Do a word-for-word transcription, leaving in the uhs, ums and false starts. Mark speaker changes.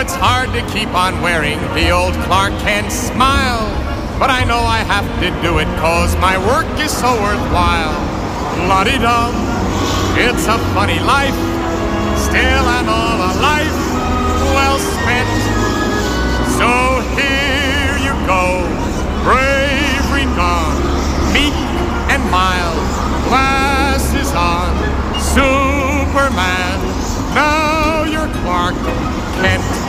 Speaker 1: it's hard to keep on wearing the old Clark Kent smile, but I know I have to do it cause my work is so worthwhile. La-di-dum, it's a funny life, still I'm all a life well spent. So here you go, bravery gone, meek and mild, glasses on, Superman, now you're Clark Kent.